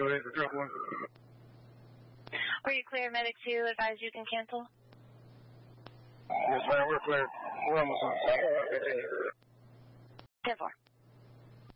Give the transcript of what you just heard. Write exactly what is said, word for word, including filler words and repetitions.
Go ahead for trouble one. Were you clear, medic two? Advise you can cancel? Yes, ma'am, we're clear. We're almost on. ten four.